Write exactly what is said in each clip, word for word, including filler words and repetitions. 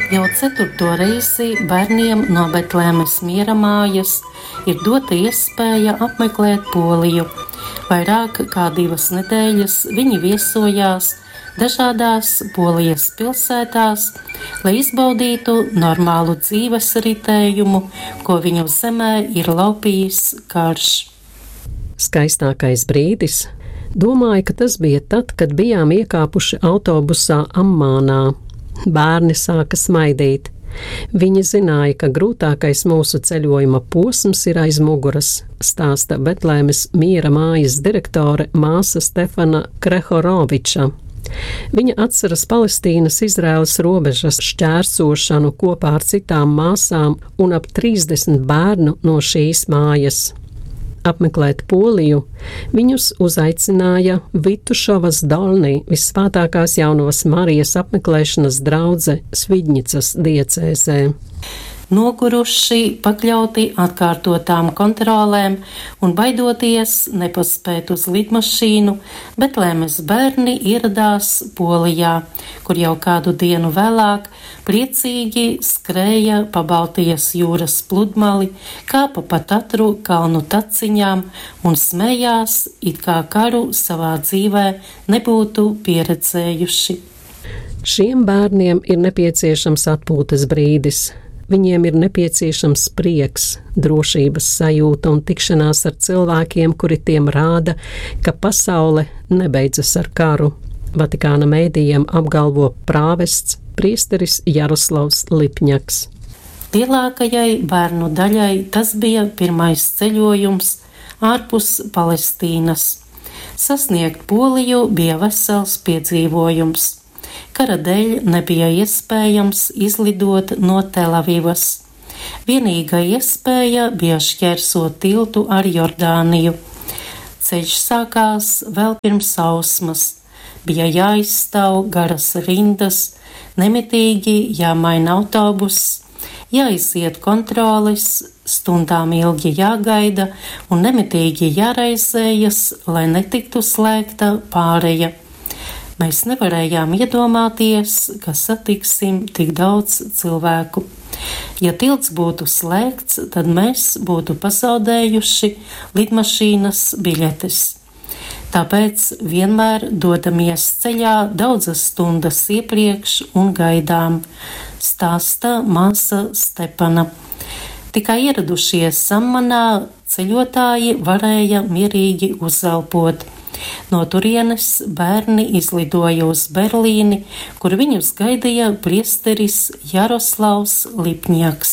Jau ceturto reizi bērniem no Betlēmes miera mājas ir dota iespēja apmeklēt Poliju. Vairāk kā divas nedēļas viņi viesojās dažādās Polijas pilsētās, lai izbaudītu normālu dzīves ritējumu, ko viņu zemē ir laupījis karš. Skaistākais brīdis? Domāju, ka tas bija tad, kad bijām iekāpuši autobusā Ammānā. Bērni sāka smaidīt. Viņi zināja, ka grūtākais mūsu ceļojuma posms ir aiz muguras, stāsta Betlēmes miera mājas direktore māsa Stefana Krehoroviča. Viņa atceras Palestīnas Izraēlas robežas šķērsošanu kopā ar citām māsām un ap trīsdesmit bērnu no šīs mājas. Apmeklēt Poliju viņus uzaicināja Vitušovas Dolnī, Visvētākās Jaunavas Marijas apmeklēšanas draudze Svidņicas diecēzē. Noguruši, pakļauti atkārtotām kontrolēm un baidoties nepaspēt uz lidmašīnu, Betlēmes bērni ieradās Polijā, kur jau kādu dienu vēlāk priecīgi skrēja pa Baltijas jūras pludmali, kāpa pa Tatru kalnu taciņām un smējās, it kā karu savā dzīvē nebūtu pieredzējuši. Šiem bērniem ir nepieciešams atpūtas brīdis. Viņiem ir nepieciešams prieks, drošības sajūta un tikšanās ar cilvēkiem, kuri tiem rāda, ka pasaule nebeidzas ar karu. Vatikāna mēdījiem apgalvo prāvests priesteris Jaroslavs Lipņaks. Lielākajai bērnu daļai tas bija pirmais ceļojums ārpus Palestīnas. Sasniegt Poliju bija vesels piedzīvojums. Kara dēļ nebija iespējams izlidot no Telavivas. Vienīgā iespēja bija šķērsot tiltu ar Jordāniju. Ceļš sākās vēl pirms sausmas. Bija jāizstāv garas rindas, nemitīgi jāmaina autobuss, jāiziet kontroles, stundām ilgi jāgaida un nemitīgi jāraizējas, lai netiktu slēgta pāreja. Mēs nevarējām iedomāties, ka satiksim tik daudz cilvēku. Ja tilts būtu slēgts, tad mēs būtu pazaudējuši lidmašīnas biļetes. Tāpēc vienmēr dodamies ceļā daudzas stundas iepriekš un gaidām, stāsta māsa Stepana. Tikai ieradušies Ammanā, ceļotāji varēja mierīgi uzelpot. No turienes bērni izlidoja uz Berlīni, kur viņus gaidīja priesteris Jaroslavs Lipņaks.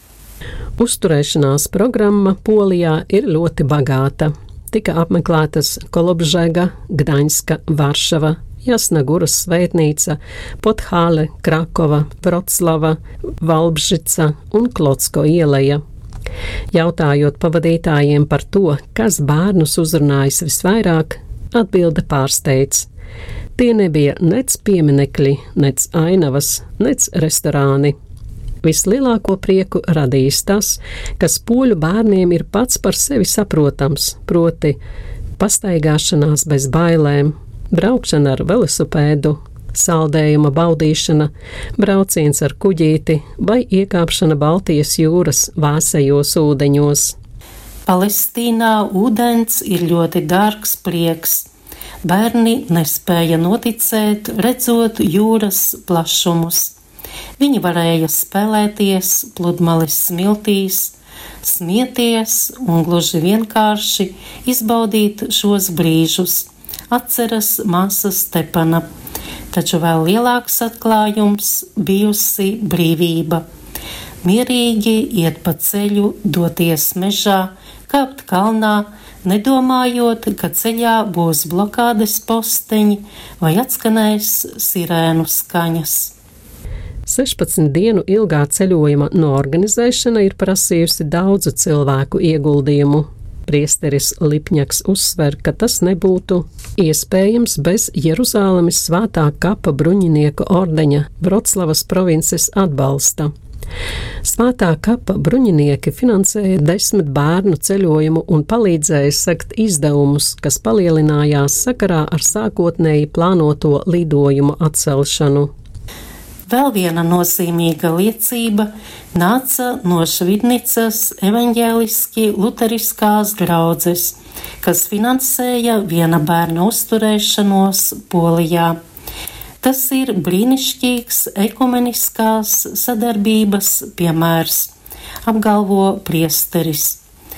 Uzturēšanās programma Polijā ir ļoti bagāta. Tika apmeklētas Kolobžega, Gdaņska, Varšava, Jasnaguras svētnīca, Pothāle, Krakova, Vroclava, Valbžica un Klocko ieleja. Jautājot pavadītājiem par to, kas bērnus uzrunājis visvairāk, atbilde pārsteidz. Tie nebija nec pieminekļi, nec ainavas, nec restorāni. Vislielāko prieku radījis tas, kas poļu bērniem ir pats par sevi saprotams, proti pastaigāšanās bez bailēm, braukšana ar velosipēdu, saldējuma baudīšana, brauciens ar kuģīti vai iekāpšana Baltijas jūras vēsajos ūdeņos. Palestīnā ūdens ir ļoti dārgs prieks. Bērni nespēja noticēt, redzot jūras plašumus. Viņi varēja spēlēties pludmales smiltīs, smieties un gluži vienkārši izbaudīt šos brīžus, atceras māsa Stepana. Taču vēl lielāks atklājums bijusi brīvība. Mierīgi iet pa ceļu, doties mežā, kāpt kalnā, nedomājot, ka ceļā būs blokādes posteņi vai atskanēs sirēnu skaņas. sešpadsmit dienu ilgā ceļojuma noorganizēšana ir prasījusi daudzu cilvēku ieguldījumu. Priesteris Lipņaks uzsver, ka tas nebūtu iespējams bez Jeruzālemes svētā kapa bruņinieku ordeņa Vroclavas provinces atbalsta. Svētā kapa bruņinieki finansēja desmit bērnu ceļojumu un palīdzēja sekt izdevumus, kas palielinājās sakarā ar sākotnēji plānoto lidojumu atcelšanu. Vēl viena nozīmīga liecība nāca no Švidnicas evaņģēliski luteriskās draudzes, kas finansēja viena bērna uzturēšanos Polijā. Tas ir brīnišķīgs ekumeniskās sadarbības piemērs, apgalvo priesteris.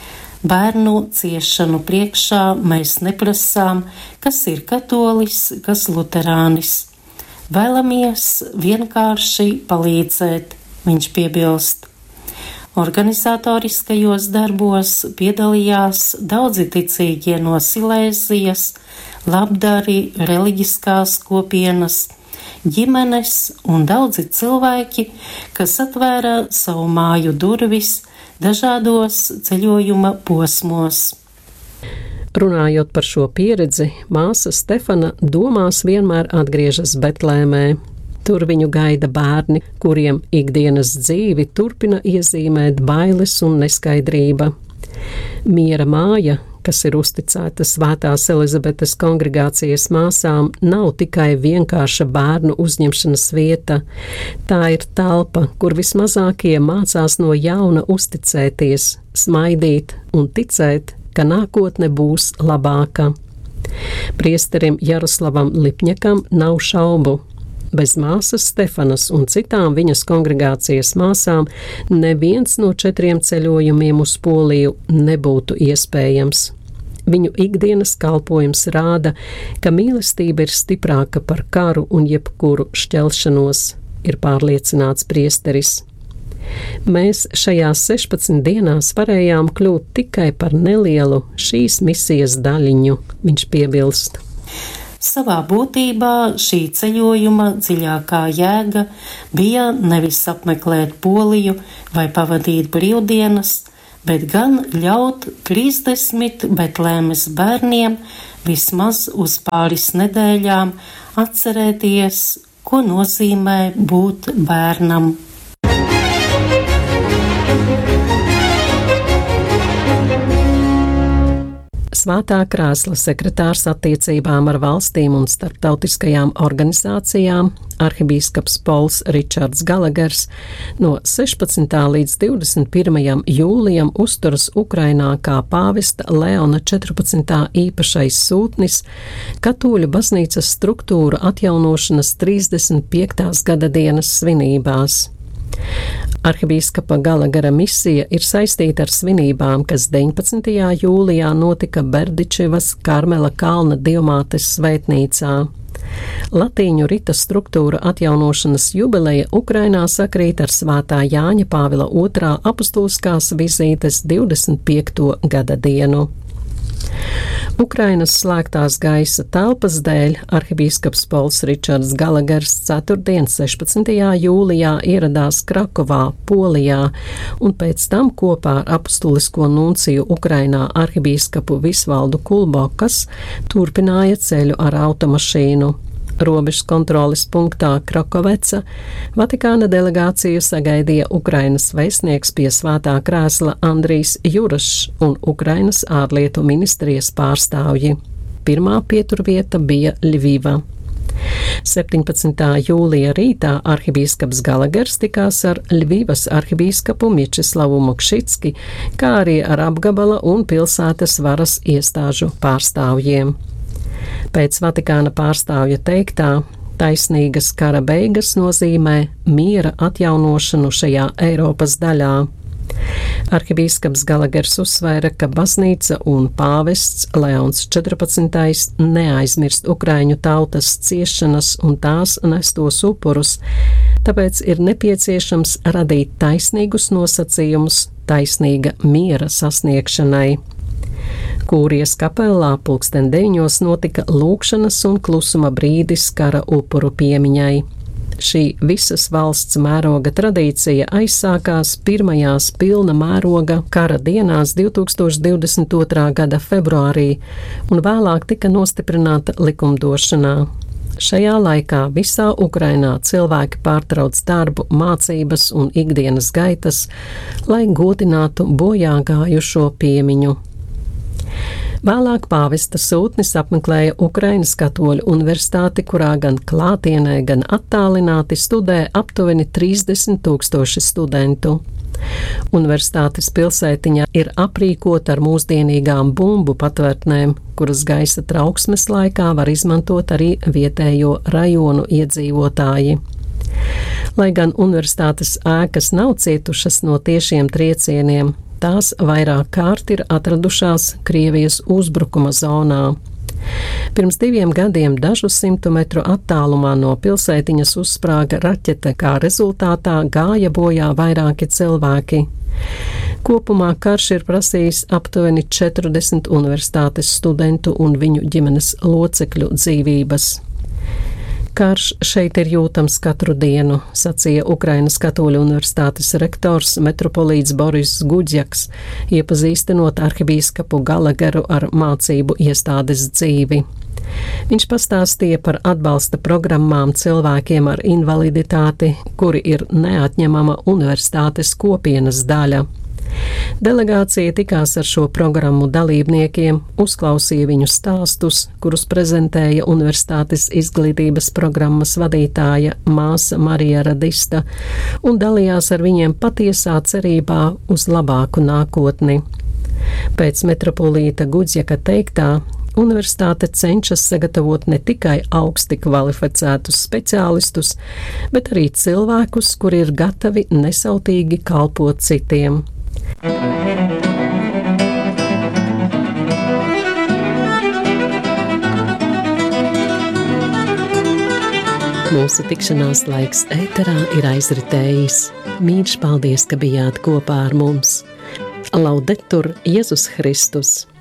Bērnu ciešanu priekšā mēs neprasām, kas ir katolis, kas luterānis. Vēlamies vienkārši palīdzēt, viņš piebilst. Organizatoriskajos darbos piedalījās daudzi ticīgie no Silēzijas, labdari, reliģiskās kopienas, ģimenes un daudzi cilvēki, kas atvēra savu māju durvis dažādos ceļojuma posmos. Runājot par šo pieredzi, māsa Stefana domās vienmēr atgriežas Betlēmē. Tur viņu gaida bērni, kuriem ikdienas dzīvi turpina iezīmēt bailes un neskaidrība. Miera māja, kas ir uzticēta Svētās Elizabetes kongregācijas māsām, nav tikai vienkārša bērnu uzņemšanas vieta. Tā ir telpa, kur vismazākie mācās no jauna uzticēties, smaidīt un ticēt, ka nākotne būs labāka. Priesterim Jaroslavam Lipņakam nav šaubu. Bez māsas Stefanas un citām viņas kongregācijas māsām neviens no četriem ceļojumiem uz Poliju nebūtu iespējams. Viņu ikdienas kalpojums rāda, ka mīlestība ir stiprāka par karu un jebkuru šķelšanos, ir pārliecināts priesteris. Mēs šajās sešpadsmit dienās varējām kļūt tikai par nelielu šīs misijas daļiņu, viņš piebilst. Savā būtībā šī ceļojuma dziļākā jēga bija nevis apmeklēt Poliju vai pavadīt brīvdienas, bet gan ļaut trīsdesmit Betlēmes bērniem vismaz uz pāris nedēļām atcerēties, ko nozīmē būt bērnam. Svētā krēsla sekretārs attiecībām ar valstīm un starptautiskajām organizācijām, arhibīskaps Pols Ričards Galagers, no sešpadsmitā līdz divdesmit pirmajam jūlijam uzturas Ukrainā kā pāvesta Leona četrpadsmitā īpašais sūtnis Katoļu baznīcas struktūra atjaunošanas trīsdesmit piektās gada dienas svinībās. Arhibīskapa Galagera misija ir saistīta ar svinībām, kas deviņpadsmitajā jūlijā notika Berdičevas Karmela kalna dievmātes svētnīcā. Latīņu rita struktūra atjaunošanas jubileja Ukrainā sakrīt ar Svētā Jāņa Pāvila otrā apustuliskās vizītes divdesmit piekto gada dienu. Ukrainas slēgtās gaisa telpas dēļ arhibīskaps Pols Ričards Galagers ceturtdien, sešpadsmitajā jūlijā ieradās Krakovā, Polijā, un pēc tam kopā ar apustulisko nunciju Ukrainā arhibīskapu Visvaldu Kulbokas turpināja ceļu ar automašīnu. Robežas kontroles punktā Krakoveca Vatikāna delegāciju sagaidīja Ukrainas vēstnieks pie Svētā krēsla Andrijs Jurašs un Ukrainas ārlietu ministrijas pārstāvji. Pirmā pieturvieta bija Ļviva. septiņpadsmitā jūlija rītā arhibīskaps Galagers tikās ar Ļvivas arhibīskapu Miečeslavu Mokšicki, kā arī ar apgabala un pilsētas varas iestāžu pārstāvjiem. Pēc Vatikāna pārstāvja teiktā, taisnīgas kara beigas nozīmē miera atjaunošanu šajā Eiropas daļā. Arhibīskaps Galagers uzsvēra, ka baznīca un pāvests Leons četrpadsmitais neaizmirst ukraiņu tautas ciešanas un tās nestos upurus, tāpēc ir nepieciešams radīt taisnīgus nosacījumus taisnīga miera sasniegšanai. Kūrijas kapelā pulksten deviņos notika lūgšanas un klusuma brīdis kara upuru piemiņai. Šī visas valsts mēroga tradīcija aizsākās pirmajās pilna mēroga kara dienās divtūkstoš divdesmit otrā gada februārī un vēlāk tika nostiprināta likumdošanā. Šajā laikā visā Ukrainā cilvēki pārtrauc darbu, mācības un ikdienas gaitas, lai godinātu bojā gājušo piemiņu. Vēlāk pāvesta sūtnis apmeklēja Ukrainas Katoļu universitāti, kurā gan klātienē, gan attālināti studē aptuveni trīsdesmit tūkstoši studentu. Universitātes pilsētiņā ir aprīkota ar mūsdienīgām bumbu patvērtnēm, kuras gaisa trauksmes laikā var izmantot arī vietējo rajonu iedzīvotāji. Lai gan universitātes ēkas nav cietušas no tiešiem triecieniem, tās vairāk kārt ir atradušās Krievijas uzbrukuma zonā. Pirms diviem gadiem dažu simtu metru attālumā no pilsētiņas uzsprāga raķete, kā rezultātā gāja bojā vairāki cilvēki. Kopumā karš ir prasījis aptuveni četrdesmit universitātes studentu un viņu ģimenes locekļu dzīvības. Karš šeit ir jūtams katru dienu, sacīja Ukrainas Katoļu universitātes rektors metropolīts Boris Guģjaks, iepazīstinot arhibīskapu Galageru ar mācību iestādes dzīvi. Viņš pastāstīja par atbalsta programmām cilvēkiem ar invaliditāti, kuri ir neatņemama universitātes kopienas daļa. Delegācija tikās ar šo programmu dalībniekiem, uzklausīja viņu stāstus, kurus prezentēja universitātes izglītības programmas vadītāja māsa Marija Radista, un dalījās ar viņiem patiesā cerībā uz labāku nākotni. Pēc metropolīta Gudzjaka teiktā, universitāte cenšas sagatavot ne tikai augsti kvalificētus speciālistus, bet arī cilvēkus, kuri ir gatavi nesautīgi kalpot citiem. Mūsu tikšanās laiks ēterā ir aizritējis. Mīļš paldies, ka bijāt kopā ar mums. Laudetur Jēzus Kristus!